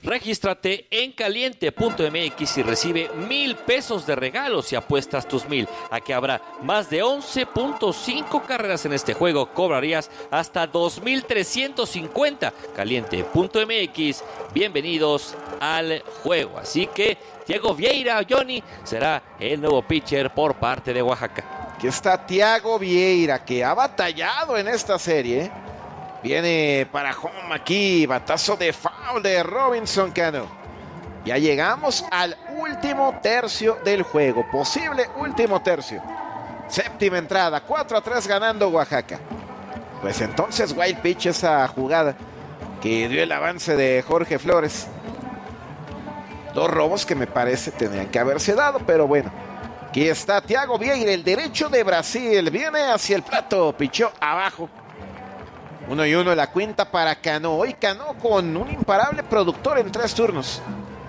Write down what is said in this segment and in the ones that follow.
Regístrate en caliente.mx y recibe 1,000 pesos de regalo si apuestas tus 1,000. A que habrá más de 11.5 carreras en este juego. Cobrarías hasta 2,350. Caliente.mx. Bienvenidos al juego. Así que Thiago Vieira, Johnny, será el nuevo pitcher por parte de Oaxaca. Aquí está Thiago Vieira, que ha batallado en esta serie. Viene para home aquí, batazo de foul de Robinson Cano. Ya llegamos al último tercio del juego, posible último tercio. Séptima entrada, 4-3 ganando Oaxaca. Pues entonces wild pitch esa jugada que dio el avance de Jorge Flores. Dos robos que me parece tenían que haberse dado, pero bueno. Aquí está Thiago Vieira, el derecho de Brasil, viene hacia el plato, pichó abajo. 1-1 la cuenta para Cano. Hoy Cano con un imparable productor en 3 turnos.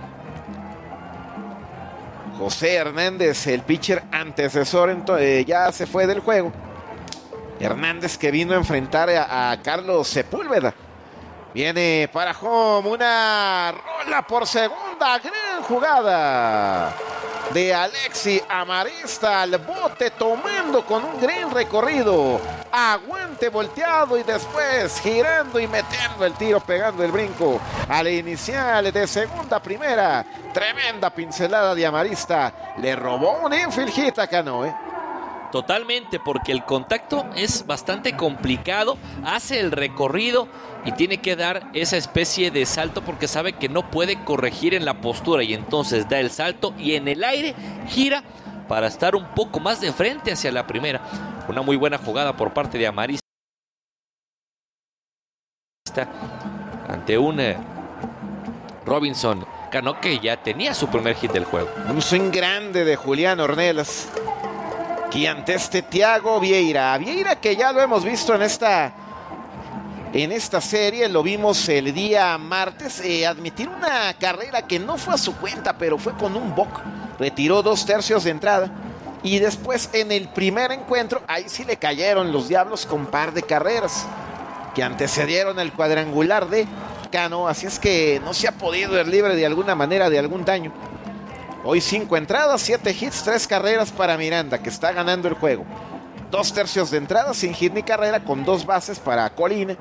José Hernández, el pitcher antecesor, ya se fue del juego. Hernández que vino a enfrentar a Carlos Sepúlveda. Viene para home, una rola por segunda, gran jugada de Alexi Amarista al bote, tomando con un gran recorrido, aguante volteado y después girando y metiendo el tiro, pegando el brinco al inicial de segunda a primera. Tremenda pincelada de Amarista, le robó un infield hit a Cano, Totalmente, porque el contacto es bastante complicado, hace el recorrido y tiene que dar esa especie de salto porque sabe que no puede corregir en la postura y entonces da el salto y en el aire gira para estar un poco más de frente hacia la primera. Una muy buena jugada por parte de Amarista ante un Robinson Cano que ya tenía su primer hit del juego. Un swing grande de Julián Ornelas. Y ante este Thiago Vieira. Vieira que ya lo hemos visto en esta serie, lo vimos el día martes, admitir una carrera que no fue a su cuenta, pero fue con un boc. Retiró 2 tercios de entrada. Y después en el primer encuentro, ahí sí le cayeron los Diablos con par de carreras que antecedieron el cuadrangular de Cano. Así es que no se ha podido ir libre de alguna manera de algún daño. Hoy 5 entradas, 7 hits, 3 carreras para Miranda, que está ganando el juego. 2 tercios de entrada, sin hit ni carrera, con 2 bases para Colina.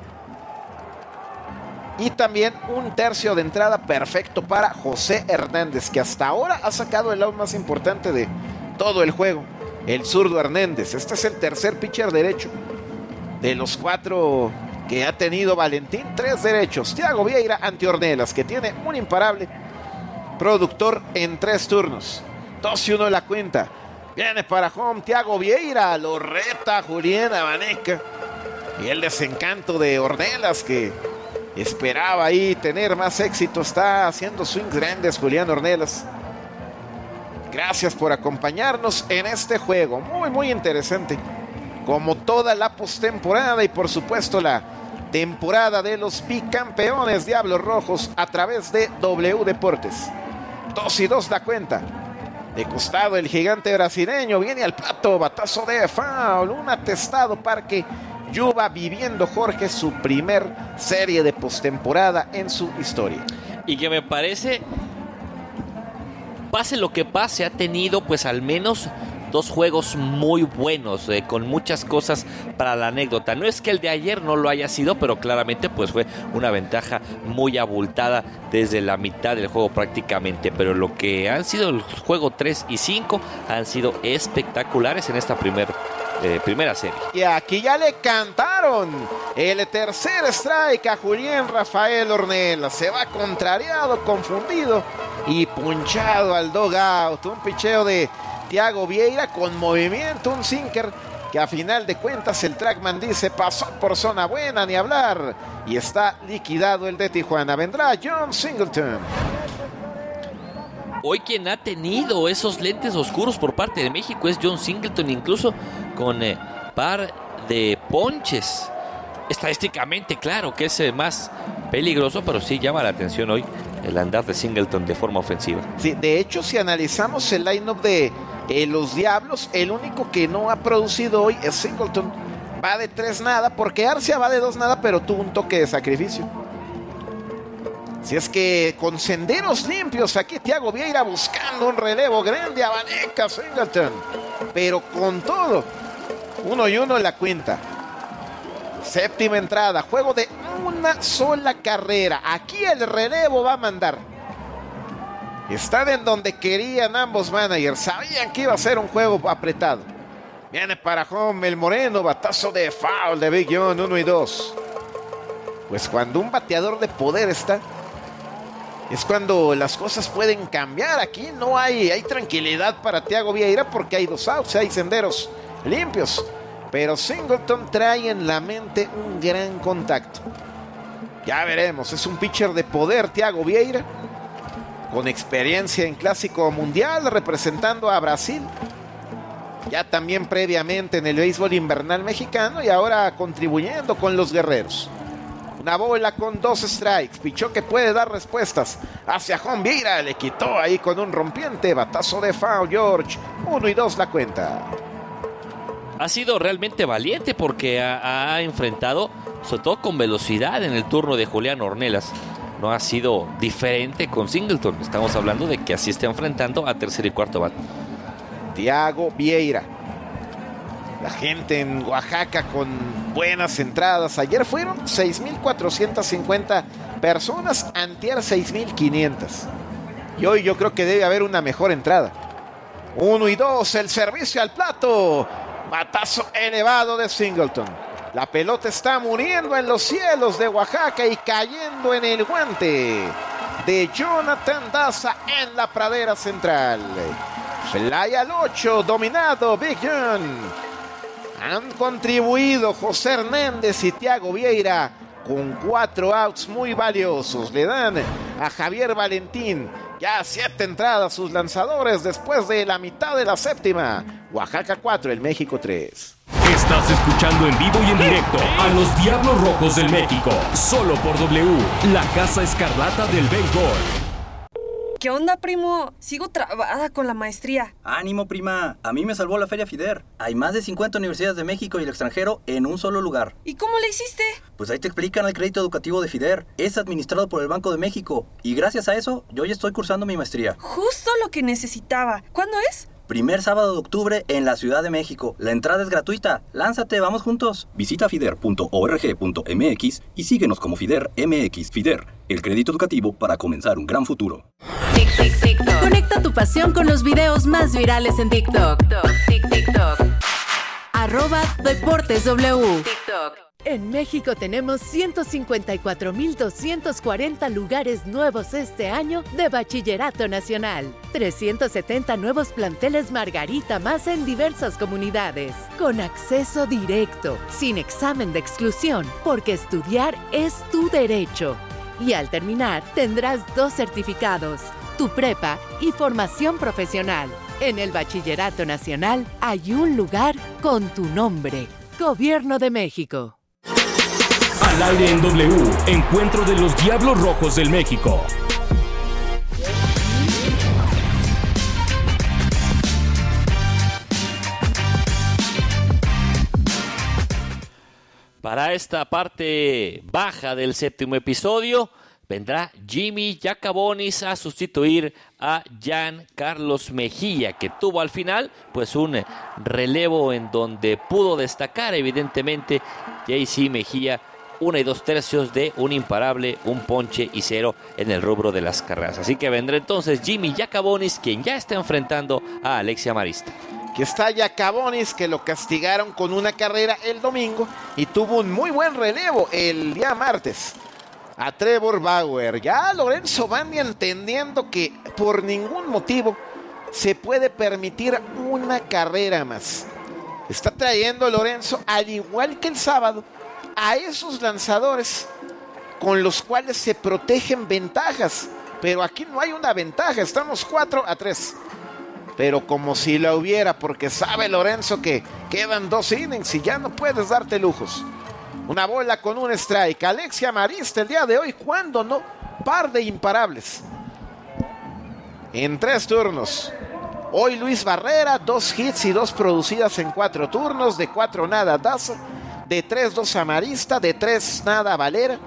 Y también 1 tercio de entrada perfecto para José Hernández, que hasta ahora ha sacado el out más importante de todo el juego. El zurdo Hernández. Este es el tercer pitcher derecho de los 4 que ha tenido Valentín. 3 derechos. Thiago Vieira ante Ornelas, que tiene un imparable productor en 3 turnos. 2-1 la cuenta. Viene para home Thiago Vieira. Lo reta Julián Abaneca. Y el desencanto de Ornelas, que esperaba ahí tener más éxito. Está haciendo swings grandes Julián Ornelas. Gracias por acompañarnos en este juego. Muy, muy interesante. Como toda la postemporada y por supuesto la temporada de los bicampeones Diablos Rojos a través de W Deportes. 2-2 la cuenta. De costado el gigante brasileño viene al plato, batazo de foul, un atestado Parque Yuba, viviendo Jorge su primer serie de postemporada en su historia. Y que me parece, pase lo que pase, ha tenido pues al menos 2 juegos muy buenos, con muchas cosas para la anécdota. No es que el de ayer no lo haya sido, pero claramente pues fue una ventaja muy abultada desde la mitad del juego prácticamente. Pero lo que han sido el juego 3 y 5 han sido espectaculares en esta primera serie. Y aquí ya le cantaron el tercer strike a Julián Rafael Ornelas. Se va contrariado, confundido y punchado al dugout. Un picheo de Thiago Vieira con movimiento, un sinker que a final de cuentas el trackman dice pasó por zona buena, ni hablar, y está liquidado el de Tijuana. Vendrá John Singleton. Hoy quien ha tenido esos lentes oscuros por parte de México es John Singleton, incluso con par de ponches. Estadísticamente, claro que es más peligroso, pero sí llama la atención hoy el andar de Singleton de forma ofensiva. Sí, de hecho, si analizamos el line-up de los Diablos, el único que no ha producido hoy es Singleton. Va de 3 nada, porque Arcia va de 2 nada, pero tuvo un toque de sacrificio. Si es que con senderos limpios, aquí Thiago Vieira buscando un relevo grande a Vaneca Singleton. Pero con todo, 1-1 en la cuenta. Séptima entrada, juego de una sola carrera. Aquí el relevo va a mandar. Están en donde querían ambos managers. Sabían que iba a ser un juego apretado. Viene para home el Moreno, batazo de foul de Big John, 1-2. Pues cuando un bateador de poder está, es cuando las cosas pueden cambiar. Aquí no hay tranquilidad para Thiago Vieira porque hay 2 outs, hay senderos limpios. Pero Singleton trae en la mente un gran contacto. Ya veremos, es un pitcher de poder Thiago Vieira, con experiencia en Clásico Mundial, representando a Brasil. Ya también previamente en el béisbol invernal mexicano y ahora contribuyendo con los guerreros. Una bola con 2 strikes. Pichó que puede dar respuestas hacia Juan Vieira. Le quitó ahí con un rompiente. Batazo de foul, George. 1-2 la cuenta. Ha sido realmente valiente porque ha enfrentado, sobre todo con velocidad, en el turno de Julián Ornelas. No ha sido diferente con Singleton. Estamos hablando de que así está enfrentando a tercer y cuarto bat. Thiago Vieira. La gente en Oaxaca con buenas entradas. Ayer fueron 6,450 personas, antier 6,500. Y hoy yo creo que debe haber una mejor entrada. 1-2, el servicio al plato. Batazo elevado de Singleton. La pelota está muriendo en los cielos de Oaxaca y cayendo en el guante de Jonathan Daza en la pradera central. Fly al 8, dominado Big John. Han contribuido José Hernández y Thiago Vieira con 4 outs muy valiosos. Le dan a Javier Valentín ya 7 entradas sus lanzadores después de la mitad de la séptima. Oaxaca 4, el México 3. Estás escuchando en vivo y en directo a los Diablos Rojos del México, solo por W, la Casa Escarlata del Béisbol. ¿Qué onda, primo? Sigo trabada con la maestría. Ánimo, prima. A mí me salvó la Feria FIDER. Hay más de 50 universidades de México y el extranjero en un solo lugar. ¿Y cómo le hiciste? Pues ahí te explican el crédito educativo de FIDER. Es administrado por el Banco de México. Y gracias a eso, yo ya estoy cursando mi maestría. Justo lo que necesitaba. ¿Cuándo es? Primer sábado de octubre en la Ciudad de México. La entrada es gratuita. Lánzate, vamos juntos. Visita fider.org.mx y síguenos como FIDER MX. FIDER, el crédito educativo para comenzar un gran futuro. TikTok. Conecta tu pasión con los videos más virales en TikTok. TikTok. @DeportesW. TikTok. En México tenemos 154,240 lugares nuevos este año de Bachillerato Nacional. 370 nuevos planteles Margarita más en diversas comunidades. Con acceso directo, sin examen de exclusión, porque estudiar es tu derecho. Y al terminar, tendrás 2 certificados, tu prepa y formación profesional. En el Bachillerato Nacional hay un lugar con tu nombre. Gobierno de México. Al aire en W, encuentro de los Diablos Rojos del México. Para esta parte baja del séptimo episodio, vendrá Jimmy Yacabonis a sustituir a Jan Carlos Mejía, que tuvo al final pues un relevo en donde pudo destacar evidentemente JC Mejía, 1 2/3 de un imparable, un ponche y 0 en el rubro de las carreras. Así que vendrá entonces Jimmy Yacabonis, quien ya está enfrentando a Alexia Marista. Que está Yacabonis, que lo castigaron con una carrera el domingo y tuvo un muy buen relevo el día martes a Trevor Bauer. Ya Lorenzo Bandia entendiendo que por ningún motivo se puede permitir una carrera más. Está trayendo Lorenzo, al igual que el sábado, a esos lanzadores con los cuales se protegen ventajas. Pero aquí no hay una ventaja, estamos 4-3. Pero como si la hubiera, porque sabe Lorenzo que quedan 2 innings y ya no puedes darte lujos. Una bola con un strike. Alexia Marista el día de hoy, ¿cuándo no? Par de imparables en 3 turnos. Hoy Luis Barrera, 2 hits y 2 producidas en 4 turnos. De 4 nada Daza, de 3 2 a Marista, de 3 nada Valera,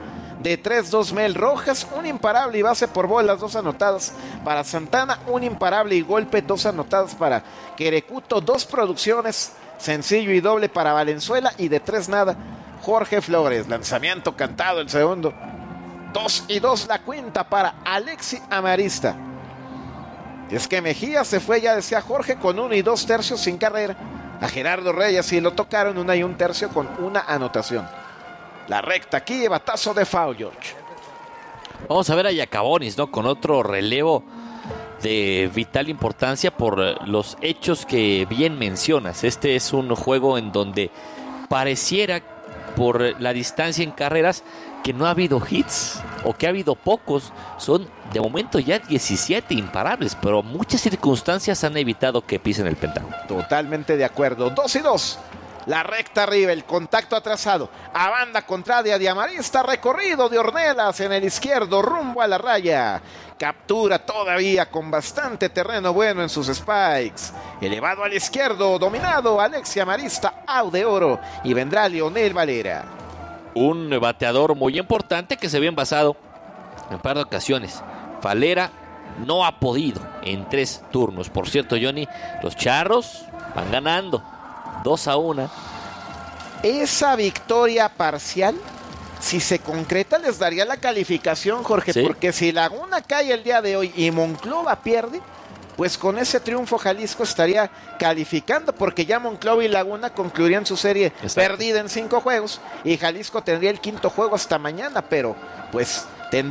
De 3-2 Mel Rojas, un imparable y base por bolas, 2 anotadas para Santana, un imparable y golpe, 2 anotadas para Querecuto, 2 producciones, sencillo y doble para Valenzuela y de 3 nada Jorge Flores. Lanzamiento cantado el segundo. 2-2 la cuenta para Alexi Amarista. Es que Mejía se fue, ya decía Jorge, con 1 y 2 tercios sin carrera. A Gerardo Reyes y lo tocaron 1 y 1 tercio con una anotación. La recta aquí, batazo de foul, George. Vamos a ver a Yacabonis, ¿no? Con otro relevo de vital importancia por los hechos que bien mencionas. Este es un juego en donde pareciera, por la distancia en carreras, que no ha habido hits o que ha habido pocos. Son de momento ya 17 imparables, pero muchas circunstancias han evitado que pisen el pentágono. Totalmente de acuerdo. 2-2. La recta arriba, el contacto atrasado. A banda contraria de Amarista, recorrido de Ornelas en el izquierdo, rumbo a la raya. Captura todavía con bastante terreno bueno en sus spikes. Elevado al izquierdo, dominado Alexi Amarista, out de oro. Y vendrá Leonel Valera. Un bateador muy importante que se había envasado en un par de ocasiones. Valera no ha podido en 3 turnos. Por cierto, Johnny, los Charros van ganando 2-1. Esa victoria parcial, si se concreta, les daría la calificación, Jorge, ¿sí? Porque si Laguna cae el día de hoy y Monclova pierde, pues con ese triunfo Jalisco estaría calificando, porque ya Monclova y Laguna concluirían su serie perdida en 5 juegos y Jalisco tendría el 5º juego hasta mañana, pero pues